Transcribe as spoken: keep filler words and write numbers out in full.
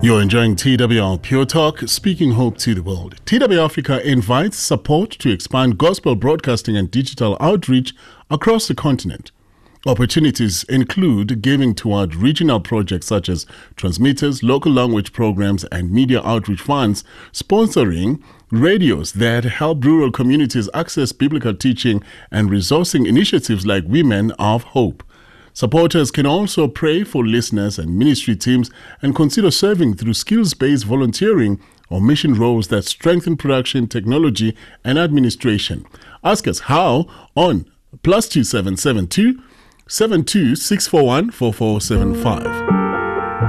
You're enjoying T W R Pure Talk, speaking hope to the world. T W R Africa invites support to expand gospel broadcasting and digital outreach across the continent. Opportunities include giving toward regional projects such as transmitters, local language programs, and media outreach funds, sponsoring radios that help rural communities access biblical teaching, and resourcing initiatives like Women of Hope. Supporters can also pray for listeners and ministry teams and consider serving through skills-based volunteering or mission roles that strengthen production, technology, and administration. Ask us how on plus two seven seven two, seven two six four one, four four seven five.